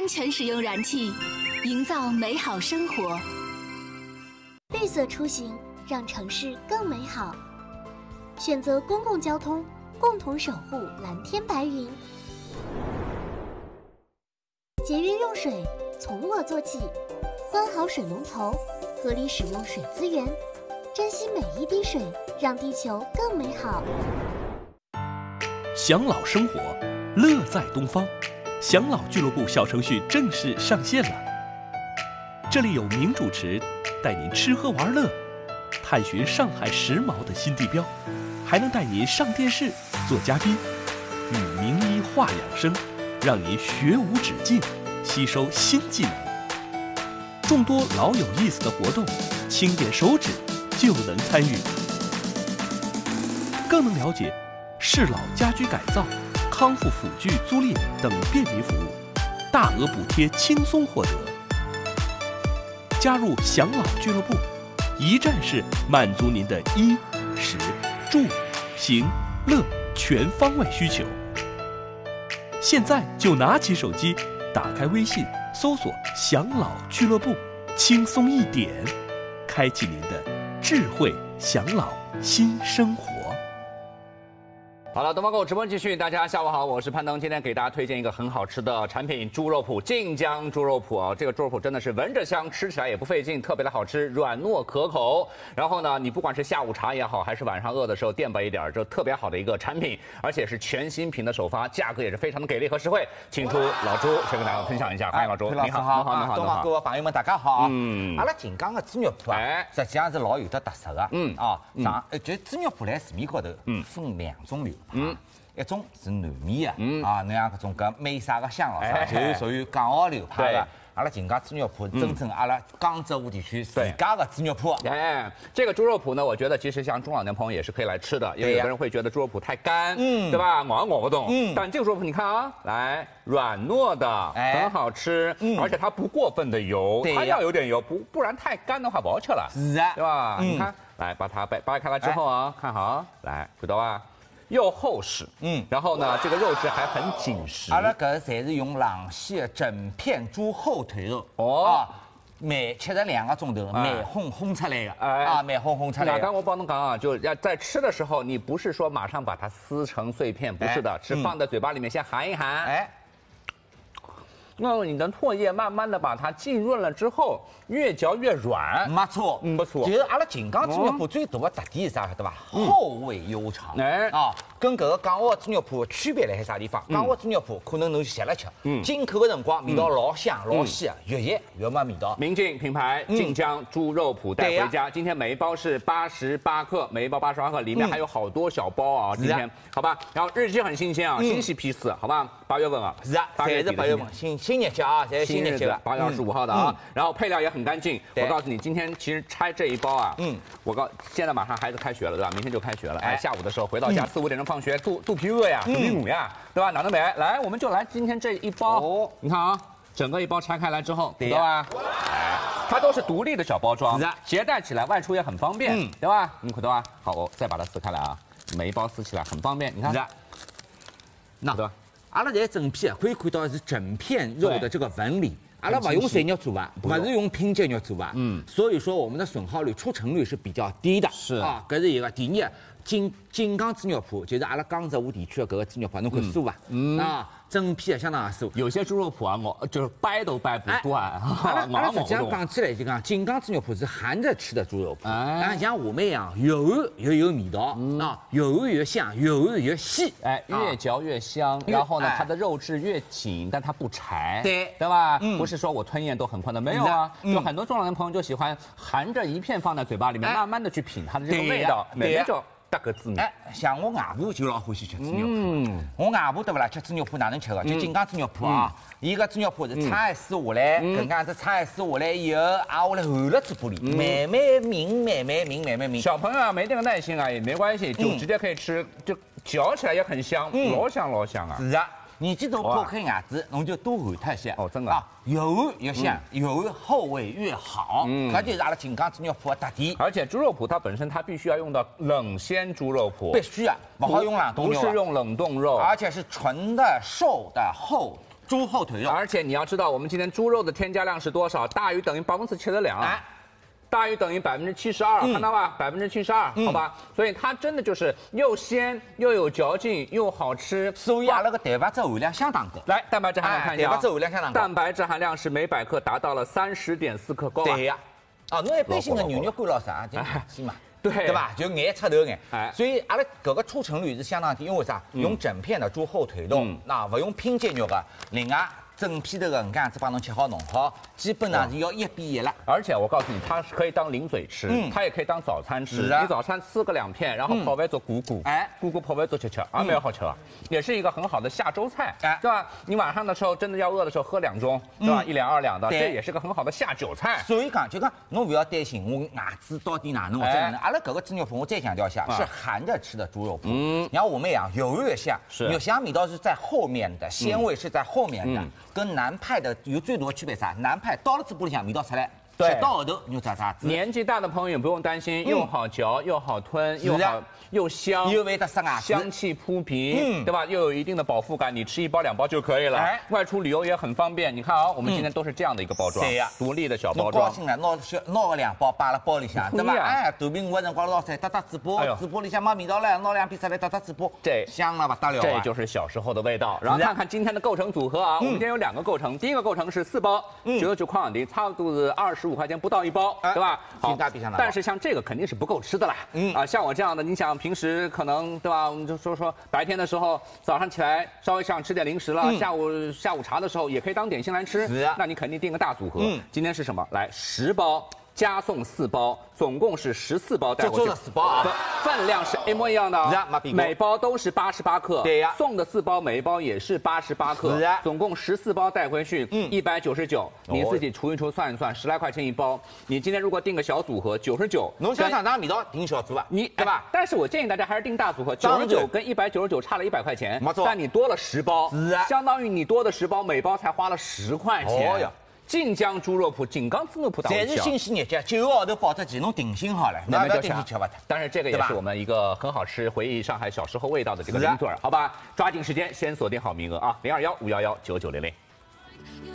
安全使用燃气，营造美好生活。 绿色出行，让城市更美好。选择公共交通，共同守护蓝天白云。节约用水，从我做起。关好水龙头，合理使用水资源，珍惜每一滴水，让地球更美好。 享老生活，乐在东方。享老俱乐部小程序正式上线了，这里有名主持带您吃喝玩乐，探寻上海时髦的新地标，还能带您上电视做嘉宾，与名医话养生，让您学无止境，吸收新技能。众多老有意思的活动，轻点手指就能参与，更能了解适老家居改造、康复辅具租赁等便民服务，大额补贴轻松获得。加入享老俱乐部，一站式满足您的衣、食、住、行、乐全方位需求。现在就拿起手机，打开微信，搜索“享老俱乐部”，轻松一点，开启您的智慧享老新生活。 好了，东方购物直播继续，大家下午好，我是潘登，今天给大家推荐一个很好吃的产品——猪肉脯，晋江猪肉脯啊，这个猪肉脯真的是闻着香，吃起来也不费劲，特别的好吃，软糯可口。然后呢，你不管是下午茶也好，还是晚上饿的时候垫吧一点，就特别好的一个产品，而且是全新品的首发，价格也是非常的给力和实惠。请出老朱先跟大家分享一下，欢迎老朱， 你好，东方各位朋友们，大家好啊！阿拉晋江的猪肉脯啊，实际上是老有的特色的，就猪肉脯来市面高头分两种流派。一种是南面啊，那样搿种搿美沙个香哦，就是属于港澳流派的。阿拉晋江猪肉脯真正阿拉江浙沪地区自家的猪肉脯。 这个猪肉脯呢，我觉得其实像中老年朋友也是可以来吃的，因为有的人会觉得猪肉脯太干，对吧？咬不动。但这个猪肉脯你看啊，来软糯的，很好吃，而且它不过分的油，它要有点油，不然太干的话不好吃了， 是啊， 对吧？你看，来把它掰开来之后啊，看好，来看到吧？又厚实，然后呢，这个肉质还很紧实。 阿拉搿侪是用冷鲜的整片猪后腿肉慢72个钟头，慢烘出来的慢烘出来的。 刚我帮侬讲啊，就要在吃的时候，你不是说马上把它撕成碎片，不是的，是放在嘴巴里面先含一含，那你的唾液慢慢的把它浸润了之后，越嚼越软， 没错， 不错。 就是阿拉晋江猪肉脯最大的特点是啥，晓得吧？后味悠长，跟搿个港澳猪肉脯区别辣海啥地方？港澳猪肉脯可能侬吃了吃，进口的辰光味道老香老鲜，越咸越没味道。 明镜品牌晋江猪肉脯带回家，今天每一包是88克，每一包88克，里面还有好多小包啊，今天好吧？然后日期很新鲜啊，新鲜批次，好吧？8月份啊， 是啊，侪是8月份，新日期啊，侪是新日期了 ，8月25号的啊。然后配料也很干净，我告诉你，今天其实拆这一包啊，现在马上孩子开学了，对吧？明天就开学了，下午的时候回到家4、5点钟放学，肚皮饿呀，肚皮母呀，对吧？哪能没？来，我们就来今天这一包，你看啊，整个一包拆开来之后，知道吧？它都是独立的小包装，携带起来外出也很方便，对吧？你看到吧？好，我再把它撕开来啊，每一包撕起来很方便，你看， 那阿拉在整片可以看到是整片肉的这个纹理。阿拉不用水肉做啊，不是用拼接肉做啊，所以说我们的损耗率、出成率是比较低的。 是啊，搿是一个。第二，晋江猪肉脯就是阿拉江浙沪地区的搿个猪肉脯，侬看酥啊，整片相当酥。 有些猪肉脯啊，我就是掰都掰不断。 阿拉实际上讲起来就讲，晋江猪肉脯是含着吃的猪肉脯，像我们一样，油越有味道油越香，油越细， 越嚼越香。然后呢，它的肉质越紧，但它不柴，对吧？不是说我吞咽都很快的，没有啊。就很多中老年朋友就喜欢含着一片放在嘴巴里面，慢慢的去品它的这个味道，那种搭个滋味。 像我外婆就老欢喜吃猪肉脯。我外婆对不啦？吃猪肉脯哪能吃的？就晋江猪肉脯啊，伊个猪肉脯是拆丝下来，搿样子拆丝下来以后，下来含了嘴巴里，慢慢抿。 小朋友啊，没这个耐心啊，也没关系，就直接可以吃，就嚼起来也很香，老香啊。 是啊。年纪大破开牙子，侬就多含它一些。 真的油越香，油后味越好。搿就是阿拉晋江猪肉脯的特点。 而且猪肉脯它本身它必须要用到冷鲜猪肉脯， 必须啊，不好用冷冻肉。 不是用冷冻肉， 而且是纯的、瘦的、厚猪后腿肉。 而且你要知道，我们今天猪肉的添加量是多少？大于等于72%。哎。大于等于72%，看到吧？72%，好吧？所以它真的就是又鲜又有嚼劲又好吃， 所以阿拉个蛋白质含量相当高。 来，蛋白质含量看一下， 蛋白质含量相当高。 蛋白质含量是每百克达到了30.4克，高啊！ 对呀，哦，侬一般性的牛肉干咯啥，就是嘛， 对吧？就眼出头眼。哎，所以阿拉搿个出成率是相当低，因为啥？用整片的猪后腿肉，那不用拼接肉的，另外。整片头个鱼干子帮侬切好弄好，基本上是要1比1了。 而且我告诉你，它是可以当零嘴吃，它也可以当早餐吃。你早餐吃个2片，然后泡饭做咕咕，咕咕泡饭做吃，蛮好吃啊，也是一个很好的下粥菜，对吧？你晚上的时候真的要饿的时候喝2盅，对吧？1两2两的，这也是个很好的下酒菜。 所以讲，就讲侬不要担心我牙齿到底哪能或者哪能。阿拉搿个猪肉脯，我再强调一下，是含着吃的猪肉脯。然后我们讲有月香，有香味道是在后面的，鲜味是在后面的，跟南派的有最大的区别啥？南派到了嘴巴里向味道出来，吃到后头你就知道啥子。 年纪大的朋友也不用担心，又好嚼又好吞，又香， 又味得塞牙齿， 香气扑鼻，对吧？又有一定的饱腹感，你吃1包2包就可以了。外出旅游也很方便。你看啊，我们今天都是这样的一个包装，对呀，独立的小包装。 高兴了，拿个2包摆了包里向，对吧？哎，肚皮饿的辰光捞出来，打嘴巴，嘴巴里向没味道了，拿2片出来打嘴巴，这香了不得了。 这就是小时候的味道。然后看看今天的构成组合啊，我们今天有2个构成，第一个构成是4包，99块港币，差不多是25块钱不到1包，对吧？好，但是像这个肯定是不够吃的啦。像我这样的，你想平时可能对吧？我们就说白天的时候，早上起来稍微想吃点零食了，下午茶的时候也可以当点心来吃。那你肯定订个大组合。今天是什么？来10包。加送4包，总共是14包带过去。 就做了4包啊， 分量是一模一样的啊，每包都是88克。 对呀， 送的4包每一包也是88克。是啊，总共14包带回去，199，你自己除一除算一算，10来块钱1包。你今天如果订个小组合99， 侬想尝尝味道，订小组啊， 你对吧？但是我建议大家还是订大组合，99跟199差了100块钱， 没错。 但你多了10包，相当于你多的10包，每包才花了10块钱。哦呀。晋江猪肉脯，井冈猪肉脯， 侪是新鲜日节，9个号头保质期，侬定心好了，那不要定心吃不得。 但是这个也是我们一个很好吃、回忆上海小时候味道的这个零嘴儿，好吧？抓紧时间，先锁定好名额啊，021-511-9900。